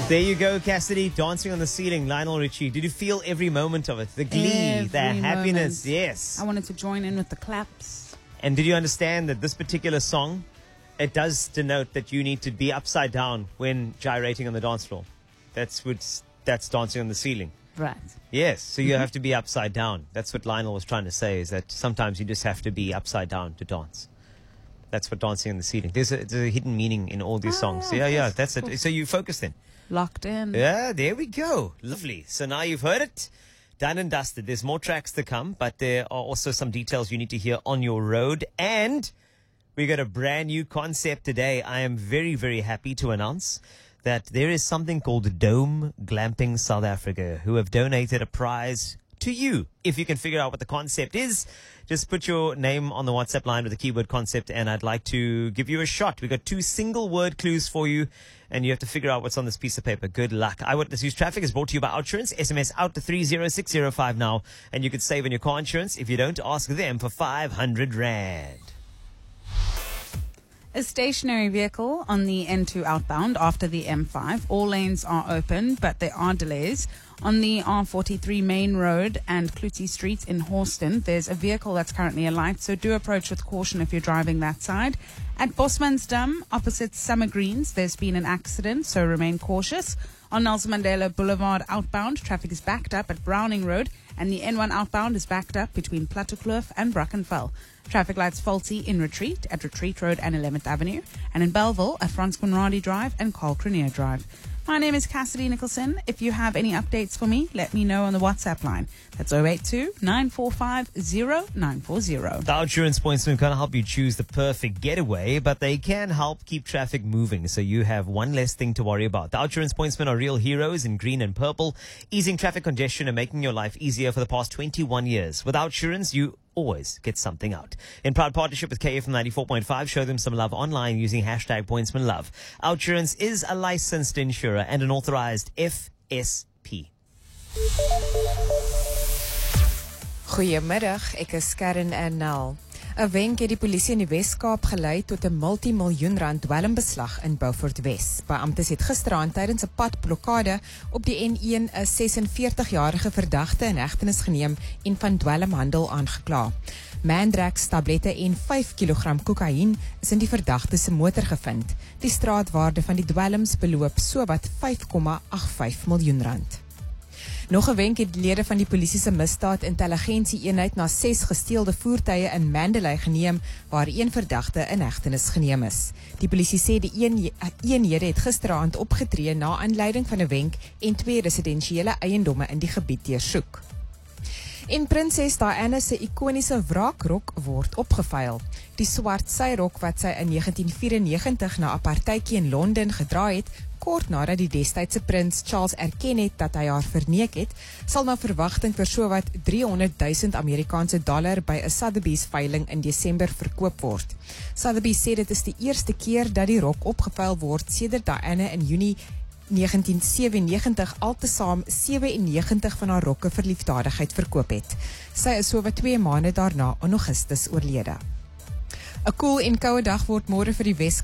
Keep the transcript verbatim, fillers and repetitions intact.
There you go, Cassidy, dancing on the ceiling. Lionel Richie, did you feel every moment of it? The glee, Every the happiness, moment. yes. I wanted to join in with the claps. And did you understand that this particular song, it does denote that you need to be upside down when gyrating on the dance floor. That's what's, that's dancing on the ceiling. Right. Yes, so you have to be upside down. That's what Lionel was trying to say, is that sometimes you just have to be upside down to dance. That's what dancing on the ceiling. There's a, there's a hidden meaning in all these Ah, songs. yeah, Yeah, of yeah, course, that's of it. course. So you focus then. Locked in. Yeah, there we go. Lovely. So now you've heard it. Done and dusted. There's more tracks to come, but there are also some details you need to hear on your road. And we got a brand new concept today. I am very, very happy to announce that there is something called Dome Glamping South Africa, who have donated a prize to you. If you can figure out what the concept is, just put your name on the WhatsApp line with the keyword concept, and I'd like to give you a shot. We've got two single word clues for you, and you have to figure out what's on this piece of paper. Good luck. Eyewitness News Traffic is brought to you by Outsurance. S M S out to three zero six zero five now, and you could save on your car insurance. If you don't, ask them for five hundred rand. A stationary vehicle on the N two outbound after the M five. All lanes are open, but there are delays. On the R forty-three main road and Klutzy Street in Horston, there's a vehicle that's currently alight, so do approach with caution if you're driving that side. At Bosmansdam, opposite Summer Greens, there's been an accident, so remain cautious. On Nelson Mandela Boulevard outbound, traffic is backed up at Browning Road, and the N one outbound is backed up between Plattekloof and Brackenfell. Traffic lights faulty in Retreat at Retreat Road and eleventh Avenue, and in Belleville at Frans Conradi Drive and Carl Cranier Drive. My name is Cassidy Nicholson. If you have any updates for me, let me know on the WhatsApp line. That's zero eight two, nine four five, zero nine four zero. The Outsurance Pointsman can't help you choose the perfect getaway, but they can help keep traffic moving, so you have one less thing to worry about. The Outsurance Pointsmen are real heroes in green and purple, easing traffic congestion and making your life easier for the past twenty-one years. With Outsurance, you always get something out. In proud partnership with K F M ninety-four point five, show them some love online using hashtag PointsmanLove. Outsurance is a licensed insurer and an authorized F S P. Goeiemiddag, ek is Karen Ernel. 'n Wenk het die polisie in die Wes-Kaap gelei tot 'n multimiljoen rand dwelmbeslag in Beaufort Wes. Beamptes het gisteraand tydens 'n padblokkade op die N een 'n sesenveertig-jarige verdagte in hegtenis geneem en van dwelmhandel aangekla. Mandrax tablette en vyf kilogram kokain is in die verdagte se motor gevind. Die straatwaarde van die dwelms beloop sowat vyf komma agt vyf miljoen rand. Nog 'n wenk het lede van die polisie se misdaad-intelligensie-eenheid na ses gesteelde voertuie in Mandalay geneem, waar een verdagte in hegtenis geneem is. Die polisie sê die een, eenhede het gisteraand opgetree na aanleiding van 'n wenk en twee residensiële eiendomme in die gebied deursoek. En Prinses Diana se ikoniese wraakrok word opgevuil. Die swart syrok wat sy in negentien vyf-en-negentig na 'n partytjie in Londen gedra het, kort nadat die destydse prins Charles erken het dat hy haar verneek het, sal na verwagting vir sowat driehonderd duisend Amerikaanse dollar by 'n Sotheby's veiling in Desember verkoop word. Sotheby's sê dit is die eerste keer dat die rok opgevuil word sedert Diana in Junie negentien sewennegentig altesaam sewennegentig van haar rokke vir liefdadigheid verkoop het. Sy is sowat twee maande daarna in Augustus oorlede. 'n Koel en koue dag word môre vir die Wes